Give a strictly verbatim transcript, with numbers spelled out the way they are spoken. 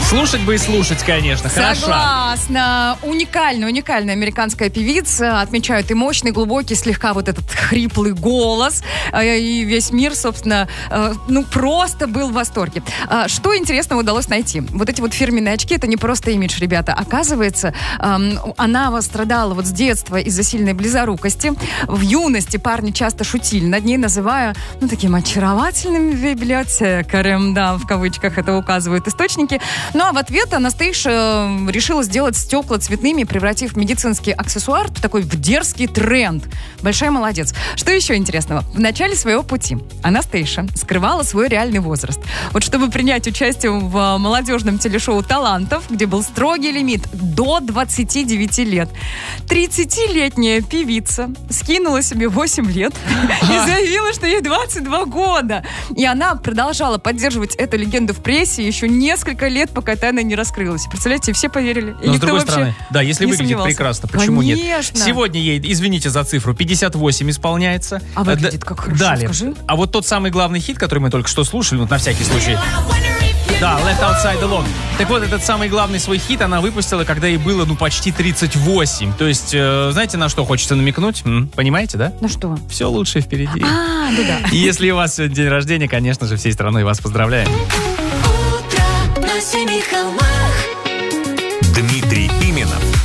Слушать бы и слушать, конечно, хорошо. Согласна. Уникальная, уникальная американская певица. Отмечают и мощный, глубокий, слегка вот этот хриплый голос. И весь мир, собственно, ну просто был в восторге. Что интересного удалось найти? Вот эти вот фирменные очки, это не просто имидж, ребята. Оказывается, она страдала вот с детства из-за сильной близорукости. В юности парни часто шутили над ней, называя, ну, таким очаровательным библиотекарем, да, в кавычках это указывают источники. Ну, а в ответ Анастейша решила сделать стекла цветными, превратив медицинский аксессуар в такой в дерзкий тренд. Большая молодец. Что еще интересного? В начале своего пути Анастейша скрывала свой реальный возраст. Вот чтобы принять участие в молодежном телешоу «Талантов», где был строгий лимит до двадцати девяти лет, тридцатилетняя певица скинула себе восемь лет и заявила, что ей двадцать два года. И она продолжала поддерживать эту легенду в прессе еще несколько лет, пока тайна не раскрылась. Представляете, все поверили. И но никто с другой вообще стороны, да, если не выглядит сомневался. прекрасно, почему Конечно. нет? Сегодня ей, извините за цифру, пятьдесят восемь исполняется. А выглядит как хорошо, Далее. скажи. А вот тот самый главный хит, который мы только что слушали, вот на всякий случай. Да, Left Outside Alone. Так вот, этот самый главный свой хит она выпустила, когда ей было, ну, почти тридцать восемь. То есть, э, знаете, на что хочется намекнуть? М? Понимаете, да? Ну что? Все лучшее впереди. А, ну да. И если у вас сегодня день рождения, конечно же, всей страной вас поздравляем. Утро на семи холмах. Дмитрий Пименов